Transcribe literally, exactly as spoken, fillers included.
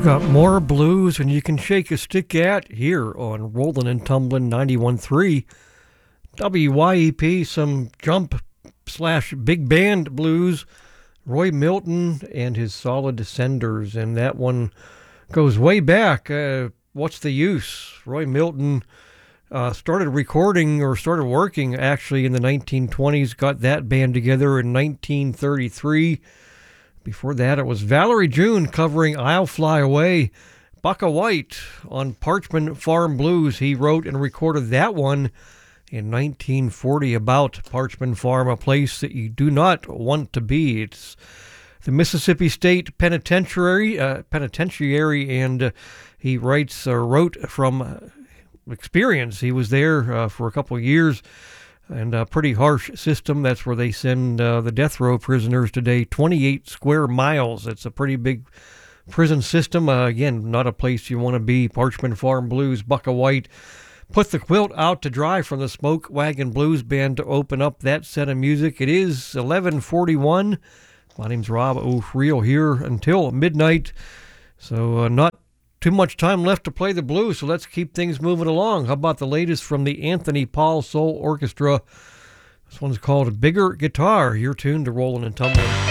Got more blues than you can shake a stick at here on Rollin' and Tumblin' ninety-one point three W Y E P. Some jump slash big band blues. Roy Milton and his Solid Descenders, and that one goes way back. Uh, what's the use? Roy Milton uh, started recording or started working actually in the nineteen twenties, got that band together in nineteen thirty-three. Before that, it was Valerie June covering I'll Fly Away. Bukka White on Parchman Farm Blues. He wrote and recorded that one in nineteen forty about Parchman Farm, a place that you do not want to be. It's the Mississippi State Penitentiary, uh, penitentiary, and uh, he writes or uh, wrote from experience. He was there uh, for a couple of years. And a pretty harsh system. That's where they send uh, the death row prisoners today. twenty-eight square miles. It's a pretty big prison system. Uh, again, not a place you want to be. Parchman Farm Blues, Bukka White. Put the quilt out to dry from the Smoke Wagon Blues Band to open up that set of music. It is eleven forty-one. My name's Rob O'Friel here until midnight. So uh, not too much time left to play the blues, so let's keep things moving along. How about the latest from the Anthony Paul Soul Orchestra? This one's called Bigger Guitar. You're tuned to Rollin' and Tumblin'.